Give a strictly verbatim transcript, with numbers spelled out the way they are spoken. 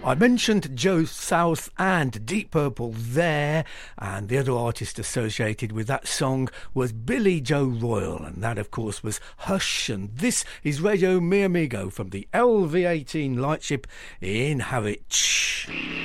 I mentioned Joe South and Deep Purple there, and the other artist associated with that song was Billy Joe Royal, and that of course was Hush. And this is Radio Mi Amigo from the L V eighteen lightship in Harwich.